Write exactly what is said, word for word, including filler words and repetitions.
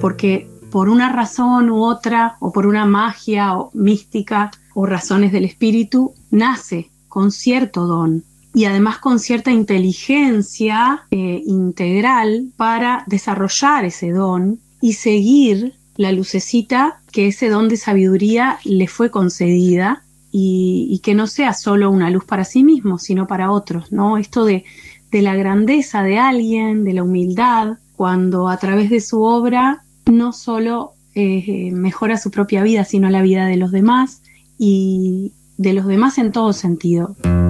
porque por una razón u otra, o por una magia o mística o razones del espíritu, nace con cierto don y además con cierta inteligencia eh, integral para desarrollar ese don y seguir la lucecita que ese don de sabiduría le fue concedida, y, y que no sea solo una luz para sí mismo, sino para otros, ¿no? Esto de, de la grandeza de alguien, de la humildad, cuando a través de su obra no solo eh, mejora su propia vida, sino la vida de los demás, y de los demás en todo sentido.